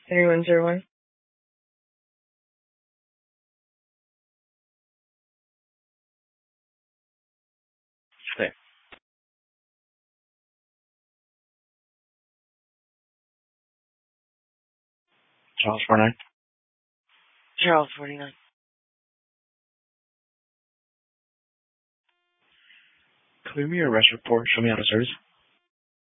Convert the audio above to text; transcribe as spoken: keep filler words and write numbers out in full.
thirty-one zero one. Okay. Charles forty-nine. Charles forty-nine. Clear me your arrest report. Show me out of service.